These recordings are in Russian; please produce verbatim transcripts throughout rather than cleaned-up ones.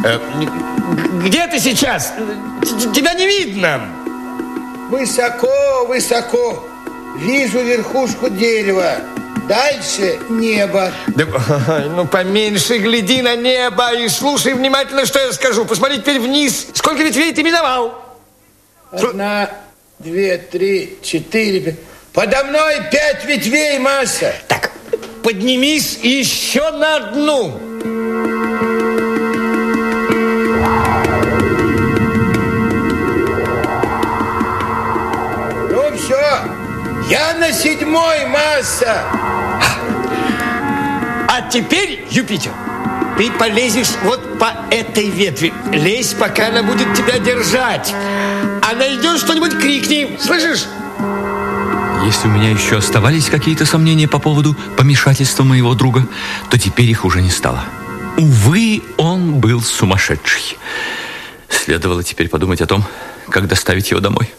Где ты сейчас? Тебя не видно. Высоко, высоко. Вижу верхушку дерева. Дальше небо. Да, ну, поменьше гляди на небо и слушай внимательно, что я скажу. Посмотри теперь вниз. Сколько ветвей ты миновал? Одна, две, три, четыре, пять. Подо мной пять ветвей, Маса. Так, поднимись еще на одну. Ну все, я на седьмой, Маса. А теперь, Юпитер, ты полезешь вот по этой ветви. Лезь, пока она будет тебя держать. А найдешь что-нибудь, крикни. Слышишь? Если у меня еще оставались какие-то сомнения по поводу помешательства моего друга, то теперь их уже не стало. Увы, он был сумасшедший. Следовало теперь подумать о том, как доставить его домой.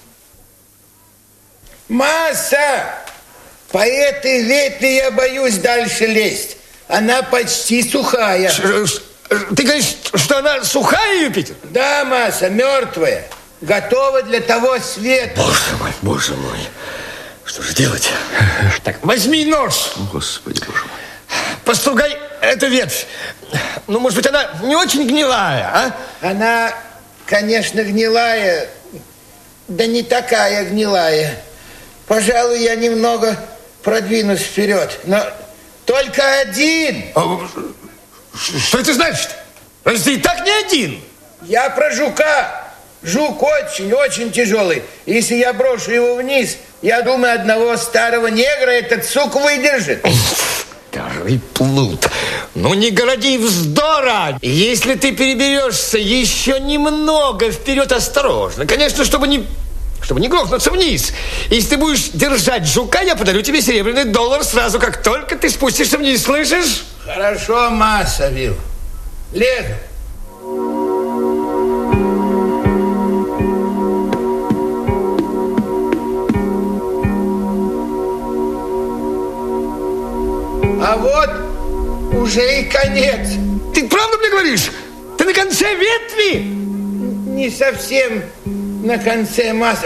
Маса! По этой ветви я боюсь дальше лезть. Она почти сухая. Ш- ш- Ты говоришь, что она сухая, Юпитер? Да, Маса, мертвая. Готова для того света. Боже мой, боже мой. Что же делать? Так, возьми нож. Господи, боже мой. Постругай эту ветвь. Ну, может быть, она не очень гнилая, а? Она, конечно, гнилая, да не такая гнилая. Пожалуй, я немного продвинусь вперед, но только один. А, что это значит? Разве ты и так не один? Я про жука. Жук очень-очень тяжелый. Если я брошу его вниз, я думаю, одного старого негра этот сук выдержит. Старый плут. Ну, не городи вздора. Если ты переберешься еще немного вперед, осторожно. Конечно, чтобы не... чтобы не грохнуться вниз. Если ты будешь держать жука, я подарю тебе серебряный доллар сразу, как только ты спустишься вниз, слышишь? Хорошо, Маса, Вил. Лезу. А вот уже и конец. Ты правду мне говоришь? Ты на конце ветви? Не совсем на конце, Маса.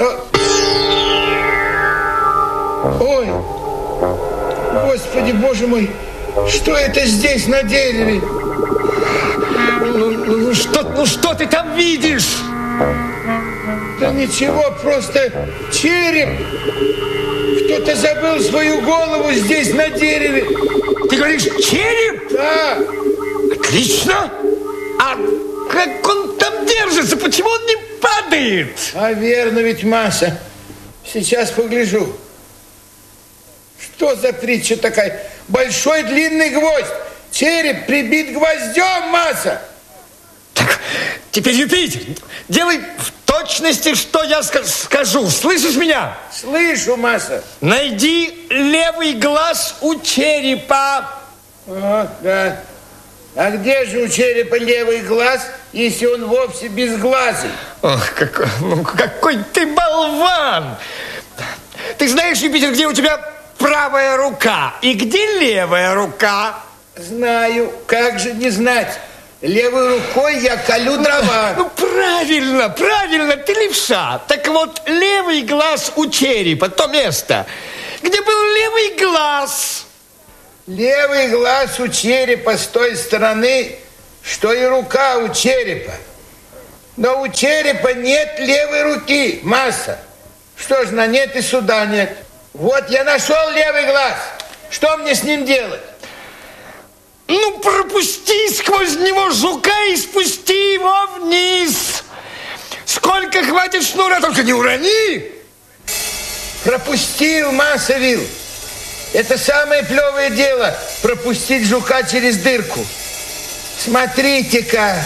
Ой, Господи, Боже мой, что это здесь на дереве? Ну, ну, что, ну что ты там видишь? Да ничего, просто череп. Кто-то забыл свою голову здесь на дереве. Ты говоришь, череп? Да. Отлично. А как он там держится? Почему он не падает? А верно ведь, Маса. Сейчас погляжу. Что за притча такая? Большой длинный гвоздь. Череп прибит гвоздем, Маса. Так, теперь, Юпитер, делай в точности, что я ска- скажу. Слышишь меня? Слышу, Маса. Найди левый глаз у черепа. О, да. А где же у черепа левый глаз, если он вовсе безглазый? Ох, какой, ну, какой ты болван! Ты знаешь, Юпитер, где у тебя правая рука и где левая рука? Знаю, как же не знать. Левой рукой я колю дрова. Ну, правильно, правильно, ты левша. Так вот, левый глаз у черепа, то место, где был левый глаз. Левый глаз у черепа с той стороны, что и рука у черепа. Но у черепа нет левой руки, Маса. Что ж, на нет и суда нет. Вот я нашел левый глаз. Что мне с ним делать? Ну, пропусти сквозь него жука и спусти его вниз. Сколько хватит шнура, только не урони. Пропустил, Маса, Вил. Это самое плевое дело, пропустить жука через дырку. Смотрите-ка.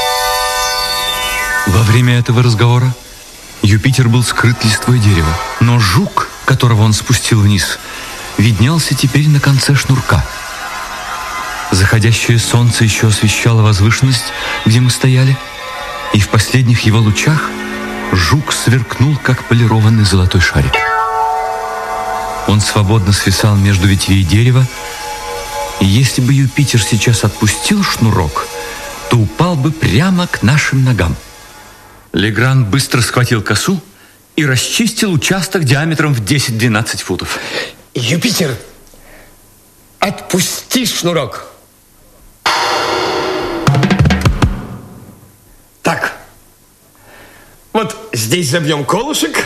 Во время этого разговора Юпитер был скрыт листвой дерева, но жук, которого он спустил вниз, виднелся теперь на конце шнурка. Заходящее солнце еще освещало возвышенность, где мы стояли, и в последних его лучах жук сверкнул, как полированный золотой шарик. Он свободно свисал между ветвей дерева, и если бы Юпитер сейчас отпустил шнурок, то упал бы прямо к нашим ногам. Легран быстро схватил косу и расчистил участок диаметром в десять-двенадцать футов. Юпитер, отпусти шнурок. Так, вот здесь забьем колышек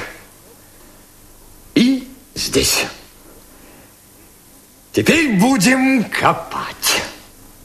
и здесь. Теперь будем копать.